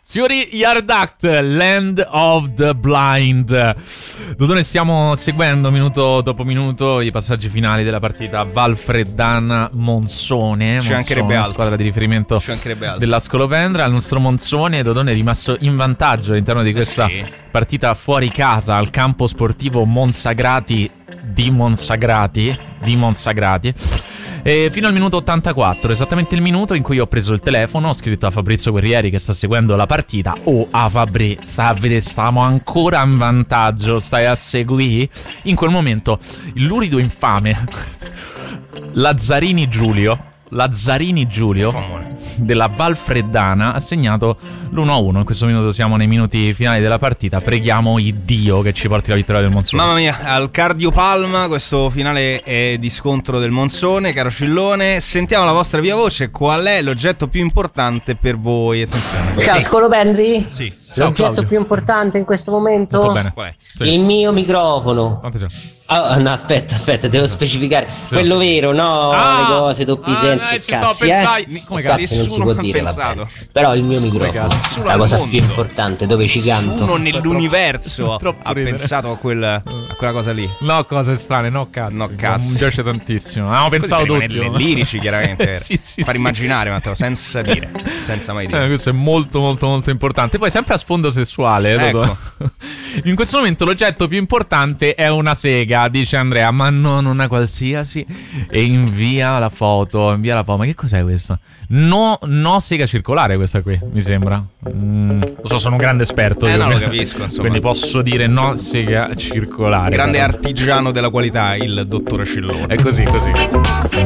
Signori, Yard Act, Land of the Blind. Dodone, stiamo seguendo minuto dopo minuto i passaggi finali della partita Valfreddana-Monsone. Ci mancherebbe altro. Squadra di riferimento della Scolopendra. Il nostro Monsone, Dodone, è rimasto in vantaggio all'interno di questa partita fuori casa al campo sportivo Monsagrati di Monsagrati. E fino al minuto 84, esattamente il minuto in cui ho preso il telefono, ho scritto a Fabrizio Guerrieri che sta seguendo la partita: Fabri, stai a vedere, stiamo ancora in vantaggio, stai a seguire? In quel momento il lurido infame Lazzarini Giulio della Valfreddana ha segnato l'1-1. In questo minuto siamo nei minuti finali della partita. Preghiamo il Dio che ci porti la vittoria del Monsone. Mamma mia, al cardiopalma questo finale è di scontro del Monsone. Caro Cillone, sentiamo la vostra viva voce. Qual è l'oggetto più importante per voi? Attenzione. Ciao Scolopendri. Sì. L'oggetto più importante in questo momento? Molto bene. Sì. Il mio microfono. Attenzione. No, aspetta, devo specificare. Quello vero, no? Le cose doppi sensi e cazzi, Come cazzi non si può dire, vabbè. Però il mio microfono, la cosa più importante, dove ci canto. Nessuno nell'universo ha pensato a quella cosa lì. No, cose strane, no cazzi. No cazzi. Mi piace tantissimo. Abbiamo pensato tutti. Lirici, chiaramente. Sì, far immaginare, Matteo, senza dire, senza mai dire. Questo è molto molto molto importante. Poi sempre a sfondo sessuale, ecco. In questo momento l'oggetto più importante è una sega, dice Andrea, ma non una qualsiasi. E invia la foto. Ma che cos'è questo? No, sega circolare questa qui, mi sembra. Lo so, sono un grande esperto. No, lo capisco, insomma. Quindi posso dire no sega circolare. Grande artigiano della qualità, il dottore Cillone. È così.